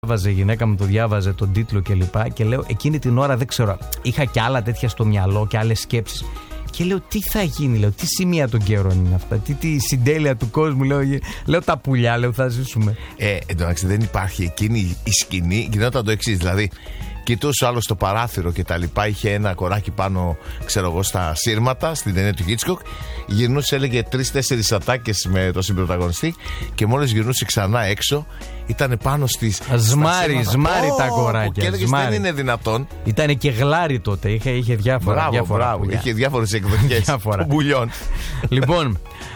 Η γυναίκα μου το διάβαζε τον τίτλο κλπ. Και λέω εκείνη την ώρα δεν ξέρω. Είχα και άλλα τέτοια στο μυαλό και άλλες σκέψεις. Και λέω τι θα γίνει, λέω, τι σημεία των καιρών είναι αυτά, τι συντέλεια του κόσμου, λέω τα πουλιά, λέω θα ζήσουμε. Εντάξει, δεν υπάρχει εκείνη η σκηνή, γινόταν το εξής, δηλαδή κοιτούσε άλλο στο παράθυρο και τα λοιπά, είχε ένα κοράκι πάνω, ξέρω εγώ, στα σύρματα, στην ταινία του Χίτσκοκ, γυρνούσε, έλεγε 3-4 ατάκες με τον συμπροταγωνιστή και μόλις γυρνούσε ξανά έξω, ήταν πάνω στις... Σμάρι τα κοράκια. Και έλεγες δεν είναι δυνατόν. Ήτανε και γλάρι τότε, είχε διάφορα. Μπράβο, είχε διάφορες εκδοχές των πουλιών. Λοιπόν,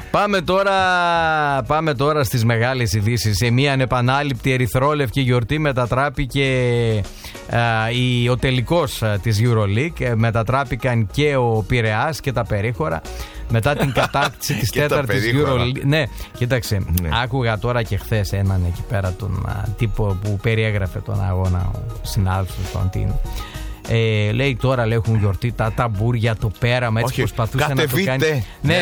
πάμε τώρα στις μεγάλες ειδήσεις. Σε μια ανεπανάληπτη ερυθρόλευκη γιορτή μετατράπηκε ο τελικός της EuroLeague. Μετατράπηκαν και ο Πειραιάς και τα περίχωρα μετά την κατάκτηση της τέταρτης EuroLeague. Ναι, κοίταξε, άκουγα τώρα και χθες έναν εκεί πέρα τον τύπο που περιέγραφε τον αγώνα, ο συνάδελφος του Αντίνου. Λέει τώρα έχουν γιορτή τα ταμπούρια, το πέραμα, έτσι προσπαθούσε να το κάνει. Ναι,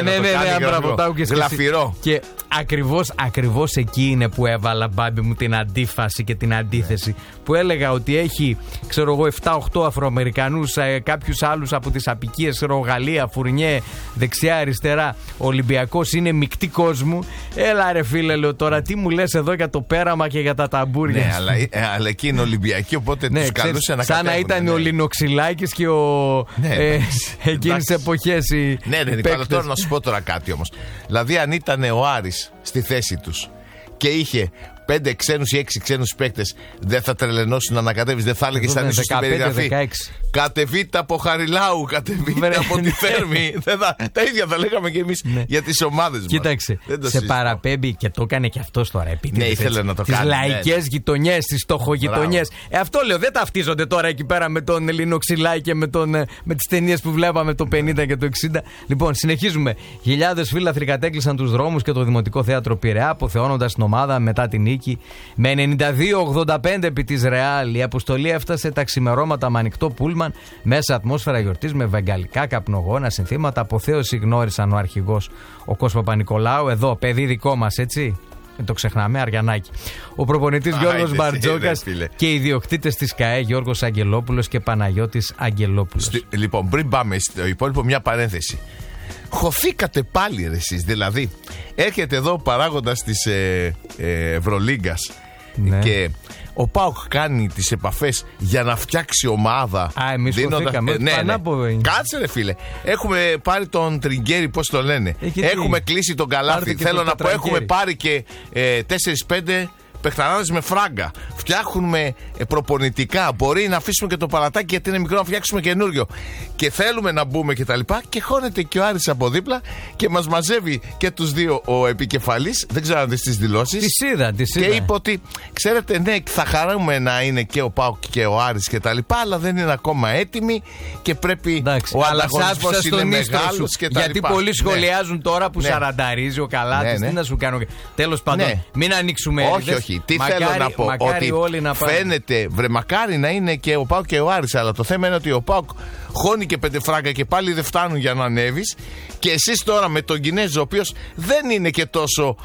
γλαφυρό. Και ακριβώς εκεί είναι που έβαλα, μπάμπη μου, την αντίφαση και την αντίθεση. Που έλεγα ότι έχει, ξέρω εγώ, 7-8 Αφροαμερικανούς, κάποιους άλλους από τις απικίες, Γαλλία, Φουρνιέ, δεξιά, αριστερά. Ο Ολυμπιακός είναι μεικτή κόσμου. Έλα ρε φίλε, λέω τώρα, τι μου λες εδώ για το πέραμα και για τα ταμπούρια. Ναι, αλλά εκεί είναι Ολυμπιακοί, οπότε τους καλούσε να σαν να ήταν ο Λινοξυλάκης και εκείνες εποχές οι αλλά τώρα να σου πω τώρα κάτι όμως. Δηλαδή αν ήταν ο Άρης στη θέση τους και είχε 5 ξένους ή 6 ξένους παίκτες, δεν θα τρελαινώσουν να ανακατεύεις, δεν θα έλεγες σαν ίσως στην περιγραφή. Κατεβείτε από Χαριλάου, κατεβείτε από τη Θέρμη. Τα ίδια θα λέγαμε και εμείς για τις ομάδες μας. Κοίταξε, σε παραπέμπει και το έκανε και αυτός τώρα. Ναι, ήθελε να το κάνει. Τις λαϊκές γειτονιές, τις στοχογειτονιές. Αυτό λέω, δεν ταυτίζονται τώρα εκεί πέρα με τον Ελληνοξυλάκη και με τις ταινίες που βλέπαμε το 50 και το 60. Λοιπόν, συνεχίζουμε. Χιλιάδες φίλαθροι κατέκλυσαν τους δρόμους και το Δημοτικό Θέατρο Πειραιά, αποθεώνοντας την ομάδα μετά την νίκη με 92-85 επί της Ρεάλ. Η αποστολή έφτασε τα ξημερώματα με ανοιχτό πούλμαν μέσα ατμόσφαιρα γιορτής με βεγγαλικά καπνογόνα συνθήματα. Αποθέωση γνώρισαν ο αρχηγός ο Κώστας Παπα-Νικολάου. Εδώ, παιδί δικό μας, έτσι. Δεν το ξεχνάμε, Αριανάκη. Ο προπονητής Γιώργος Μπαρτζόκας και οι ιδιοκτήτες της ΚΑΕ Γιώργος Αγγελόπουλος και Παναγιώτης Αγγελόπουλος. Λοιπόν, πριν πάμε στο υπόλοιπο, μια παρένθεση. Χωθήκατε πάλι εσείς, δηλαδή έρχεται εδώ ο παράγοντας της Ευρωλίγκας και ο ΠΑΟΚ κάνει τις επαφές για να φτιάξει ομάδα. Εμείς χωθήκαμε. Κάτσε ρε φίλε. Έχουμε πάρει τον Τριγκέρι, πώς το λένε. Έχουμε κλείσει τον Καλάθι. Θέλω να πω, έχουμε πάρει και 4-5 παιχταράδες με φράγκα. Φτιάχνουμε προπονητικά. Μπορεί να αφήσουμε και το παλατάκι γιατί είναι μικρό, να φτιάξουμε καινούριο. Και θέλουμε να μπούμε και τα λοιπά. Και χώνεται και ο Άρης από δίπλα και μας μαζεύει και τους δύο ο επικεφαλής. Δεν ξέρω αν δεις τις δηλώσεις. Τις είδα. Και είπε ότι, ξέρετε, ναι, θα χαρούμε να είναι και ο ΠΑΟΚ και ο Άρης και τα λοιπά, αλλά δεν είναι ακόμα έτοιμοι και πρέπει. Εντάξει, ο ανταγωνισμός είναι μεγάλος και τα γιατί λοιπά. πολλοί σχολιάζουν τώρα που σαρανταρίζει ο Καλάτης. Τι να σου κάνω. Τέλος πάντων, μην ανοίξουμε. Όχι. Τι θέλω να πω, ότι φαίνεται, μακάρι να είναι και ο ΠΑΟΚ και ο Άρης, αλλά το θέμα είναι ότι ο ΠΑΟΚ χώνει και 5 φράγκα και πάλι δεν φτάνουν για να ανέβεις. Και εσείς τώρα με τον Κινέζο, ο οποίος δεν είναι και τόσο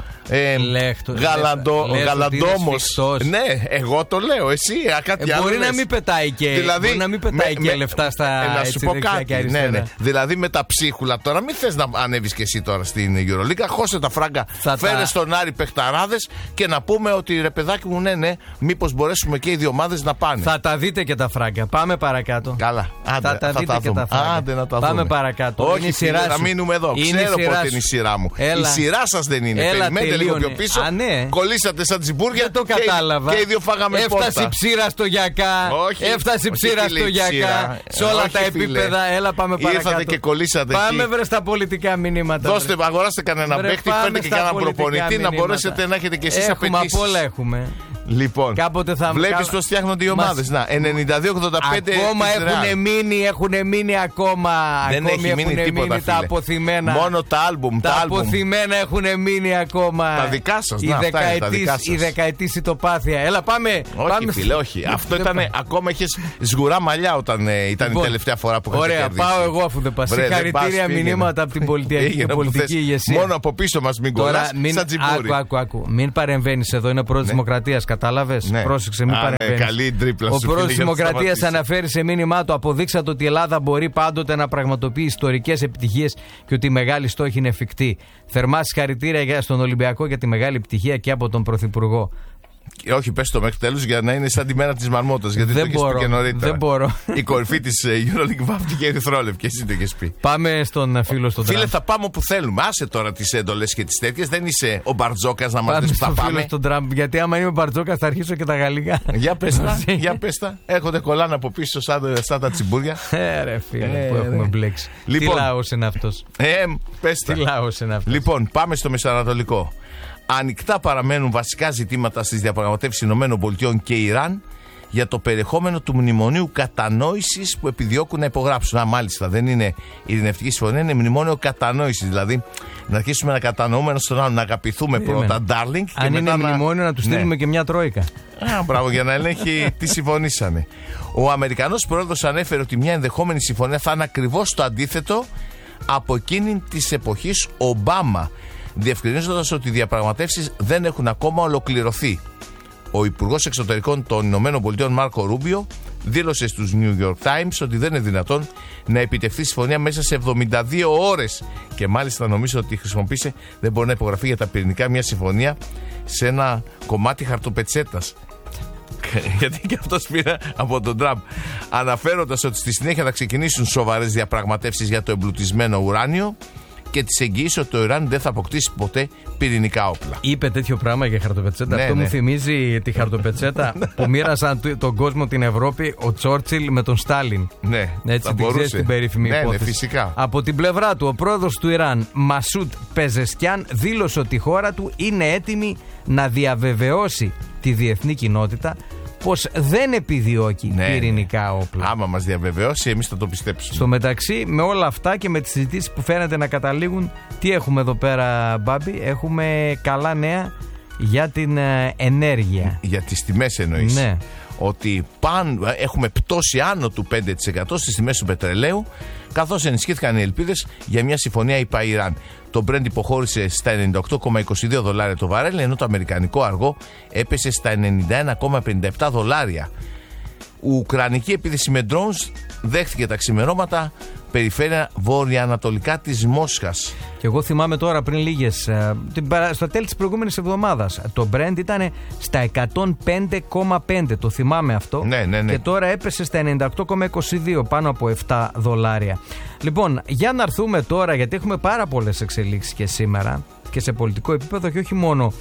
γαλαντόμος. Ναι, εγώ το λέω. Εσύ κάτι άλλο. Μπορεί να μην πετάει και, δηλαδή, και λεφτά στα. Να σου πω κάτι. Ναι. Δηλαδή με τα ψίχουλα τώρα, μην θες να ανέβεις και εσύ τώρα στην EuroLeague. Χώσε τα φράγκα, φέρε στον Άρη παιχταράδες και να πούμε ότι ρε παιδάκι μου, ναι, μήπως μπορέσουμε και οι δύο ομάδες να πάνε. Θα τα δείτε και τα φράγκα. Πάμε παρακάτω. Καλά. Θα τα δείτε και τα φράγκα. Πάμε παρακάτω. Όχι, φίλε, να μείνουμε εδώ. Ξέρω πότε είναι η σειρά μου. Η σειρά σας δεν είναι. Περιμένετε λίγο πιο πίσω. Κολλήσατε σαν τσιμπούρια. Δεν το κατάλαβα. Και οι δύο φάγαμε πόρτα. Έφτασε η ψήρα στο Γιακά. Έφτασε η ψήρα στο Γιακά. Σε όλα τα επίπεδα. Έλα, πάμε παρακάτω. Ήρθατε και κολλήσατε. Πάμε βρε στα πολιτικά μηνύματα. Δώστε, αγοράστε κανένα παίκτη, φέρτε και κανένα προπονητή να μπορέσετε να έχετε και εσείς απαιτήσεις. Έχουμε, απ' όλα έχουμε. Λοιπόν, βλέπεις πως φτιάχνονται οι ομάδες. Να, 92-85. Ακόμα έχουν μείνει ακόμα. Δεν έχει μείνει τίποτα, τα αποθυμένα. Μόνο τα άλμπουμ. Τα αποθυμένα έχουν μείνει ακόμα. Τα δικά σας. Η δεκαετής ητοπάθεια. Έλα, πάμε. Όχι, φίλε, όχι. Αυτό ήταν. Ακόμα είχες σγουρά μαλλιά όταν ήταν η τελευταία φορά που είχατε κερδίσει. Ωραία, πάω εγώ αφού δεν πας. Συγχαρητήρια μηνύματα από την πολιτική ηγεσία. Μόνο από πίσω μας μην κολλάς. Σαν τσιμπούρι. Μην παρεμβαίνεις εδώ, είναι πρόεδρος Δημοκρατίας. Κατάλαβες. Ναι. Πρόσεξε, μην παρεμβαίνεις. Καλή τρίπλα. Ο πρόεδρος της Δημοκρατίας αναφέρει σε μήνυμά του: αποδείξατε ότι η Ελλάδα μπορεί πάντοτε να πραγματοποιεί ιστορικές επιτυχίες και ότι η μεγάλη στόχη είναι εφικτή. Θερμά συγχαρητήρια στον Ολυμπιακό για τη μεγάλη επιτυχία και από τον Πρωθυπουργό. Όχι, πες το μέχρι τέλους για να είναι σαν τη μέρα της Μαρμότας. Γιατί δεν το έχεις πει και νωρίτερα. Δεν μπορώ. Η κορυφή της EuroLeague βάφτηκε ερυθρόλευκη. Εσύ το έχεις πει. Πάμε στον φίλο στον Τραμπ. Φίλε, θα πάμε όπου θέλουμε. Άσε τώρα τις έντολες και τις τέτοιες. Δεν είσαι ο Μπαρτζόκας να μας Πάμε δεις που θα στον πάμε. φίλο στον Τραμπ. Γιατί άμα είμαι ο Μπαρτζόκας θα αρχίσω και τα γαλλικά. Για πες τα. Για πες τα. Έρχονται κολλάνε από πίσω σαν τα τσιμπούρια. Ρε φίλε, που έχουμε μπλέξει. Λοιπόν, τι λαός είναι αυτός. Πες τα. Τι λαός είναι αυτός. Λοιπόν, πάμε στο Μεσανατολικό. Ανοιχτά παραμένουν βασικά ζητήματα στις διαπραγματεύσεις ΗΠΑ και Ιράν για το περιεχόμενο του μνημονίου κατανόησης που επιδιώκουν να υπογράψουν. Μάλιστα, δεν είναι ειρηνευτική συμφωνία, είναι μνημόνιο κατανόησης. Δηλαδή, να αρχίσουμε να κατανοούμε ένα στον άλλο, να αγαπηθούμε πρώτα, darling. Και αν μετά είναι μνημόνιο, να του στείλουμε και μια τρόικα. Μπράβο, για να ελέγχει τι συμφωνήσανε. Ο Αμερικανός πρόεδρος ανέφερε ότι μια ενδεχόμενη συμφωνία θα είναι ακριβώς το αντίθετο από εκείνη της εποχής Ομπάμα, διευκρινίζοντας ότι οι διαπραγματεύσεις δεν έχουν ακόμα ολοκληρωθεί. Ο Υπουργός Εξωτερικών των ΗΠΑ, Μάρκο Ρούμπιο, δήλωσε στους New York Times ότι δεν είναι δυνατόν να επιτευχθεί συμφωνία μέσα σε 72 ώρες. Και μάλιστα νομίζω ότι χρησιμοποίησε, δεν μπορεί να υπογραφεί για τα πυρηνικά μια συμφωνία σε ένα κομμάτι χαρτοπετσέτας. Γιατί και αυτός πήρε από τον Τραμπ. Αναφέροντας ότι στη συνέχεια θα ξεκινήσουν σοβαρές διαπραγματεύσεις για το εμπλουτισμένο ουράνιο και της εγγύησε ότι το Ιράν δεν θα αποκτήσει ποτέ πυρηνικά όπλα. Είπε τέτοιο πράγμα για χαρτοπετσέτα. Αυτό μου θυμίζει τη χαρτοπετσέτα που μοίρασαν τον κόσμο, την Ευρώπη, ο Τσόρτσιλ με τον Στάλιν. Ναι, έτσι την ξέρεις την περίφημη υπόθεση. Ναι, φυσικά. Από την πλευρά του, ο πρόεδρος του Ιράν, Μασούτ Πεζεσκιάν, δήλωσε ότι η χώρα του είναι έτοιμη να διαβεβαιώσει τη διεθνή κοινότητα πως δεν επιδιώκει πυρηνικά όπλα. Άμα μας διαβεβαιώσει, εμείς θα το πιστέψουμε. Στο μεταξύ, με όλα αυτά και με τις συζητήσεις που φαίνεται να καταλήγουν, τι έχουμε εδώ πέρα, Μπάμπη? Έχουμε καλά νέα για την ενέργεια. Για τις τιμές εννοείς? Ναι. Ότι έχουμε πτώση άνω του 5% στις τιμές του πετρελαίου, καθώς ενισχύθηκαν οι ελπίδες για μια συμφωνία ΙΠΑ-Ιράν. Το Brent υποχώρησε στα $98,22 το βαρέλ, ενώ το αμερικανικό αργό έπεσε στα $91,57. Η ουκρανική επίθεση με drones δέχθηκε τα ξημερώματα περιφέρεια βορειοανατολικά της Μόσχας. Και εγώ θυμάμαι τώρα πριν λίγες, στα τέλη της προηγούμενης εβδομάδας, το Brent ήταν στα 105,5, το θυμάμαι αυτό. Ναι. Και τώρα έπεσε στα 98,22, πάνω από $7. Λοιπόν, για να έρθουμε τώρα, γιατί έχουμε πάρα πολλές εξελίξεις και σήμερα και σε πολιτικό επίπεδο και όχι μόνο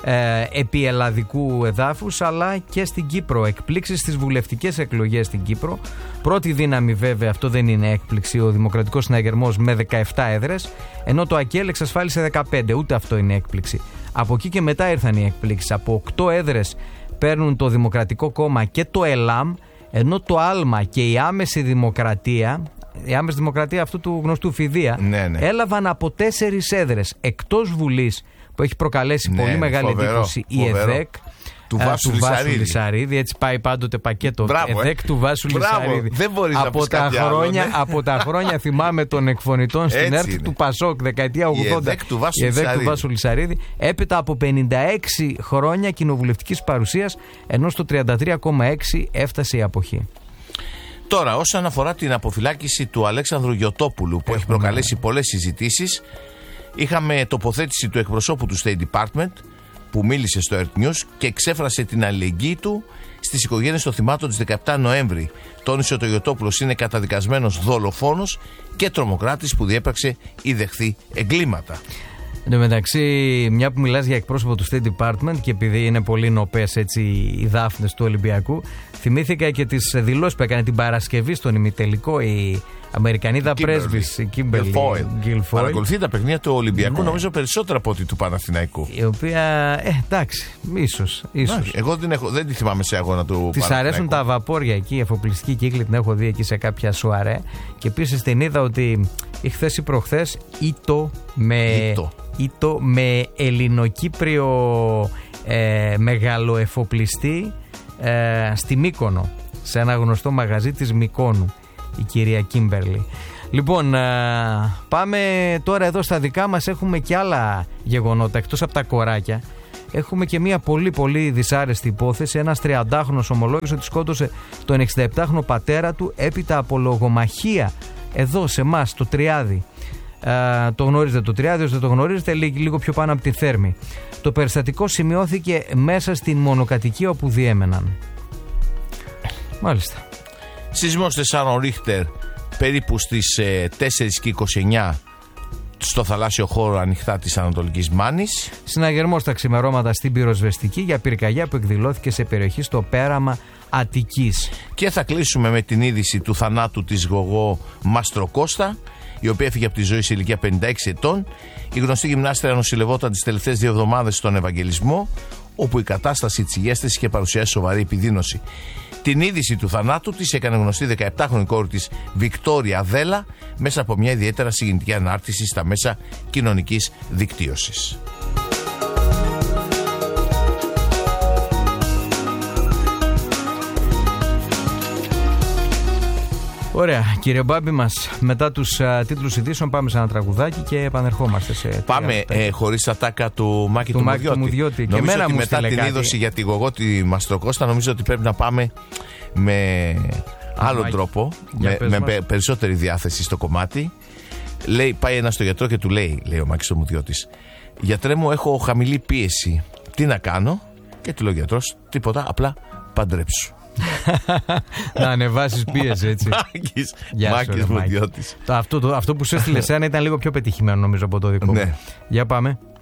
επί ελλαδικού εδάφους, αλλά και στην Κύπρο. Εκπλήξεις στις βουλευτικές εκλογές στην Κύπρο. Πρώτη δύναμη, βέβαια, αυτό δεν είναι έκπληξη, ο Δημοκρατικός Συναγερμός με 17 έδρες, ενώ το ΑΚΕΛ εξασφάλισε 15, ούτε αυτό είναι έκπληξη. Από εκεί και μετά ήρθαν οι εκπλήξεις. Από 8 έδρες παίρνουν το Δημοκρατικό Κόμμα και το ΕΛΑΜ, ενώ το ΑΛΜΑ και η Άμεση Δημοκρατία, η άμεση δημοκρατία αυτού του γνωστού Φιδεία, έλαβαν από 4 έδρες εκτός Βουλής, που έχει προκαλέσει πολύ μεγάλη εντύπωση η ΕΔΕΚ του Βάσου Λυσαρίδη. Έτσι πάει πάντοτε πακέτο. ΕΔΕΚ του Βάσου Λυσαρίδη. Δεν μπορείς να πεις κάτι άλλο, από τα χρόνια θυμάμαι των εκφωνητών στην ΕΡΤ του Πασόκ, δεκαετία 80. Η ΕΔΕΚ του Βάσου Λυσαρίδη. Έπειτα από 56 χρόνια κοινοβουλευτικής παρουσίας, ενώ στο 33,6 έφτασε η αποχή. Τώρα, όσον αφορά την αποφυλάκηση του Αλέξανδρου Γιωτόπουλου, που έχει προκαλέσει πολλές συζητήσεις, είχαμε τοποθέτηση του εκπροσώπου του State Department, που μίλησε στο Earth News και εξέφρασε την αλληλεγγύη του στις οικογένειες των θυμάτων της 17 Νοέμβρη. Τόνισε ότι ο Γιωτόπουλος είναι καταδικασμένος δολοφόνος και τρομοκράτης που διέπραξε ή δεχθεί εγκλήματα. Εν τω μεταξύ, μια που μιλάς για εκπρόσωπο του State Department και επειδή είναι πολύ νοπές έτσι οι δάφνες του Ολυμπιακού, θυμήθηκα και τις δηλώσεις που έκανε την Παρασκευή στον ημιτελικό η Αμερικανίδα πρέσβης, η Κίμπερλι Γκίλφόιλ. Παρακολουθεί τα παιχνίδια του Ολυμπιακού, νομίζω περισσότερα από ότι του Παναθηναϊκού. Η οποία, εντάξει, ίσως. Εγώ δεν τη θυμάμαι σε αγώνα του Παναθηναϊκού. Της αρέσουν τα βαπόρια εκεί, η εφοπλιστική κύκλη την έχω δει εκεί σε κάποια σουαρέ. Και επίσης την είδα ότι χθες ή προχθές ήτο με Ελληνοκύπριο μεγαλοεφοπλιστή στη Μύκονο, σε ένα γνωστό μαγαζί της Μυκόνου, η κυρία Κίμπερλι. Λοιπόν, πάμε τώρα εδώ στα δικά μας. Έχουμε και άλλα γεγονότα εκτός από τα κοράκια. έχουμε και μια πολύ πολύ δυσάρεστη υπόθεση. Ένας 30χρονος ομολόγησε ότι σκότωσε τον 67χρονο πατέρα του έπειτα από λογομαχία εδώ σε εμάς, στο Τριάδι. Το γνωρίζετε το Τριάδι, δεν το γνωρίζετε, λίγο πιο πάνω από τη Θέρμη. Το περιστατικό σημειώθηκε μέσα στην μονοκατοικία όπου διέμεναν. Μάλιστα. Σεισμός 4 Ρίχτερ περίπου στις 4:29 στο θαλάσσιο χώρο ανοιχτά της Ανατολικής Μάνης. Συναγερμός τα ξημερώματα στην πυροσβεστική για πυρκαγιά που εκδηλώθηκε σε περιοχή στο πέραμα Αττικής. Και θα κλείσουμε με την είδηση του θανάτου της Γογό Μαστροκώστα, η οποία έφυγε από τη ζωή σε ηλικία 56 ετών. Η γνωστή γυμνάστρια νοσηλευόταν τις τελευταίες 2 εβδομάδες στον Ευαγγελισμό, όπου η κατάσταση της υγείας της είχε παρουσιάσει σοβαρή επιδείνωση. Την είδηση του θανάτου της έκανε γνωστή 17χρονη κόρη της Βικτόρια Δέλα μέσα από μια ιδιαίτερα συγκινητική ανάρτηση στα μέσα κοινωνικής δικτύωσης. Ωραία, κύριε Μπάμπη μας, μετά τους τίτλους ειδήσεων πάμε σε ένα τραγουδάκι και επανερχόμαστε σε... Πάμε χωρίς τα τάκα του Μάκη του Μουδιώτη. Και νομίζω ότι μετά την είδωση για τη Γογό τη Μαστροκώστα, νομίζω ότι πρέπει να πάμε με άλλον τρόπο, με περισσότερη διάθεση στο κομμάτι. Λέει, πάει ένας στο γιατρό και του λέει ο Μάκης ο Μουδιώτης, γιατρέ μου, έχω χαμηλή πίεση, τι να κάνω? Και του λέει ο γιατρός, τίποτα, απλά παντρέψου. Να ανεβάσεις πίεση, έτσι. Μάκης Μουδιώτης. Αυτό που σου έστειλε εσένα ήταν λίγο πιο πετυχημένο νομίζω από το δικό μου. Για πάμε.